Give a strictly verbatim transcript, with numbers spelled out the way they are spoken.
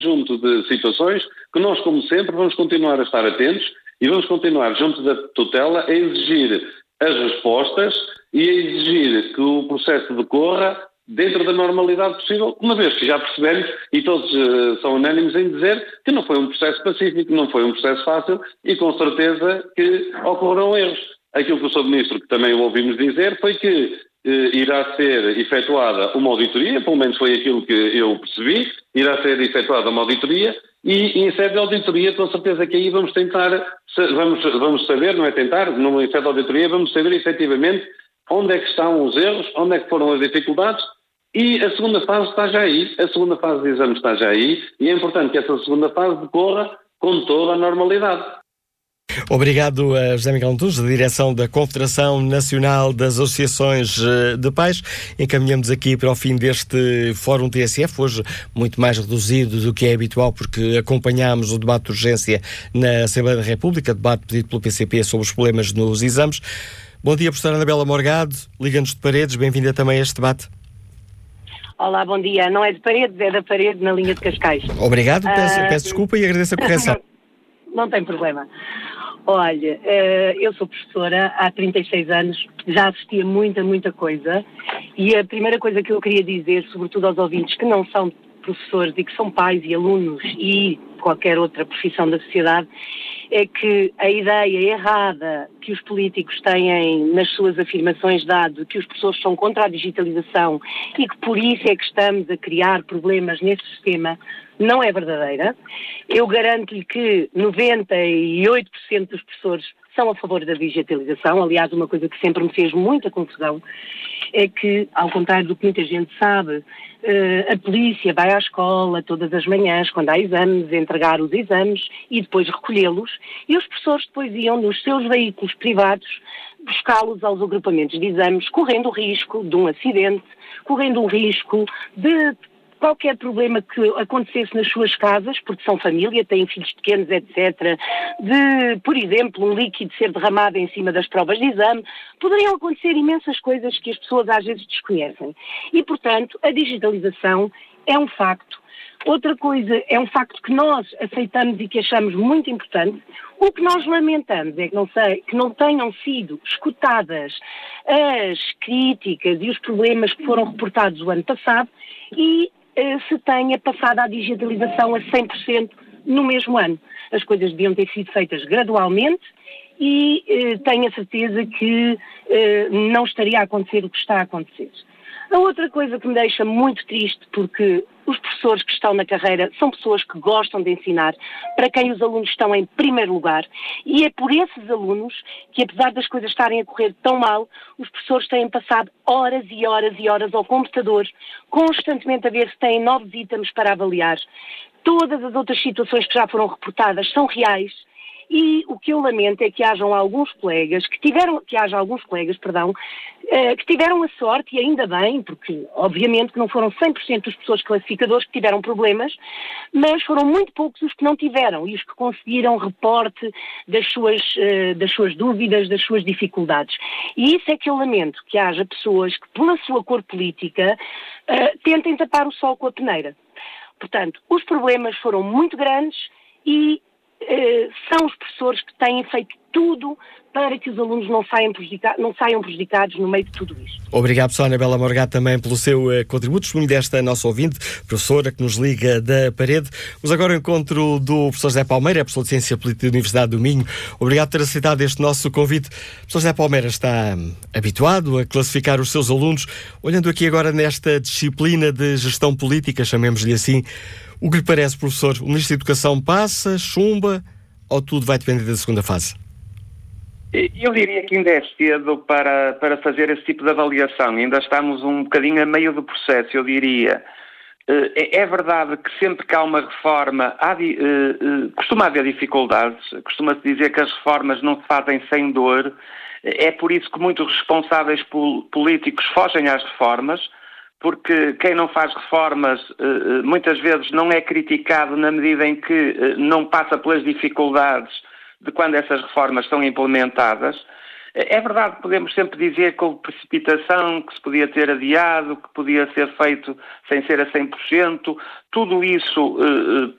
conjunto de situações que nós, como sempre, vamos continuar a estar atentos e vamos continuar, junto da tutela, a exigir as respostas e a exigir que o processo decorra dentro da normalidade possível, uma vez que já percebemos, e todos uh, são unânimes em dizer, que não foi um processo pacífico, não foi um processo fácil e com certeza que ocorreram erros. Aquilo que o senhor Ministro, que também o ouvimos dizer, foi que uh, irá ser efetuada uma auditoria, pelo menos foi aquilo que eu percebi, irá ser efetuada uma auditoria e em sede de auditoria, com certeza que aí vamos tentar, vamos, vamos saber, não é tentar, numa sede de auditoria, vamos saber efetivamente onde é que estão os erros, onde é que foram as dificuldades. E a segunda fase está já aí, a segunda fase de exame está já aí e é importante que essa segunda fase decorra com toda a normalidade. Obrigado a José Miguel Antunes, da direção da Confederação Nacional das Associações de Pais. Encaminhamos aqui para o fim deste Fórum T S F, hoje muito mais reduzido do que é habitual, porque acompanhámos o debate de urgência na Assembleia da República, debate pedido pelo P C P sobre os problemas nos exames. Bom dia, professora Anabela Morgado, Liga-nos de Paredes, bem-vinda também a este debate. Olá, bom dia. Não é de Paredes, é da Parede, na linha de Cascais. Obrigado, peço, uh... peço desculpa e agradeço a correção. Não tem problema. Olha, uh, eu sou professora há trinta e seis anos, já assisti a muita, muita coisa, e a primeira coisa que eu queria dizer, sobretudo aos ouvintes que não são professores e que são pais e alunos e qualquer outra profissão da sociedade, é que a ideia errada que os políticos têm nas suas afirmações dado que os professores são contra a digitalização e que por isso é que estamos a criar problemas nesse sistema, não é verdadeira. Eu garanto-lhe que noventa e oito por cento dos professores são a favor da digitalização. Aliás, uma coisa que sempre me fez muita confusão é que, ao contrário do que muita gente sabe, a polícia vai à escola todas as manhãs, quando há exames, entregar os exames e depois recolhê-los, e os professores depois iam nos seus veículos privados buscá-los aos agrupamentos de exames, correndo o risco de um acidente, correndo o risco de qualquer problema que acontecesse nas suas casas, porque são família, têm filhos pequenos, etcétera, de, por exemplo, um líquido ser derramado em cima das provas de exame, poderiam acontecer imensas coisas que as pessoas às vezes desconhecem. E, portanto, a digitalização é um facto. Outra coisa, é um facto que nós aceitamos e que achamos muito importante. O que nós lamentamos é que não, sei, que não tenham sido escutadas as críticas e os problemas que foram reportados o ano passado e se tenha passado à digitalização a cem por cento no mesmo ano. As coisas deviam ter sido feitas gradualmente e eh, tenho a certeza que eh, não estaria a acontecer o que está a acontecer. A outra coisa que me deixa muito triste, porque os professores que estão na carreira são pessoas que gostam de ensinar, para quem os alunos estão em primeiro lugar, e é por esses alunos que, apesar das coisas estarem a correr tão mal, os professores têm passado horas e horas e horas ao computador, constantemente a ver se têm novos itens para avaliar. Todas as outras situações que já foram reportadas são reais. E o que eu lamento é que hajam alguns colegas, que tiveram, que haja alguns colegas, perdão, eh, que tiveram a sorte, e ainda bem, porque obviamente que não foram cem por cento dos professores classificadores que tiveram problemas, mas foram muito poucos os que não tiveram e os que conseguiram reporte das suas, eh, das suas dúvidas, das suas dificuldades. E isso é que eu lamento, que haja pessoas que, pela sua cor política, eh, tentem tapar o sol com a peneira. Portanto, os problemas foram muito grandes e Uh, são os professores que têm feito tudo para que os alunos não saiam, prejudica- não saiam prejudicados no meio de tudo isto. Obrigado, professora Anabela Morgado, também pelo seu uh, contributo, testemunho desta nossa ouvinte, professora que nos liga da Parede. Vamos agora ao encontro do professor José Palmeira, é professor de Ciência Política da Universidade do Minho. Obrigado por ter aceitado este nosso convite. O professor José Palmeira está hum, habituado a classificar os seus alunos. Olhando aqui agora nesta disciplina de gestão política, chamemos-lhe assim, o que lhe parece, professor? O Ministro da Educação passa, chumba, ou tudo vai depender da segunda fase? Eu diria que ainda é cedo para, para fazer esse tipo de avaliação. Ainda estamos um bocadinho a meio do processo, eu diria. É verdade que sempre que há uma reforma, há, costuma haver dificuldades, costuma-se dizer que as reformas não se fazem sem dor. É por isso que muitos responsáveis políticos fogem às reformas, porque quem não faz reformas muitas vezes não é criticado na medida em que não passa pelas dificuldades de quando essas reformas são implementadas. É verdade que podemos sempre dizer que houve precipitação, que se podia ter adiado, que podia ser feito sem ser a cem por cento. Tudo isso eh,